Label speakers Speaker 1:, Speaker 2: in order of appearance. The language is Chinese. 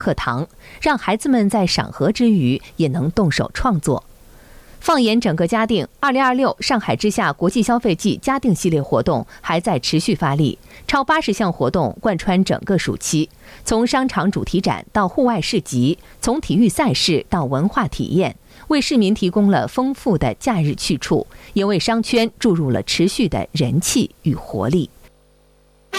Speaker 1: 课堂，让孩子们在赏荷之余也能动手创作。放眼整个嘉定，2026上海之夏国际消费季嘉定系列活动还在持续发力，超80项活动贯穿整个暑期，从商场主题展到户外市集，从体育赛事到文化体验，为市民提供了丰富的假日去处，也为商圈注入了持续的人气与活力。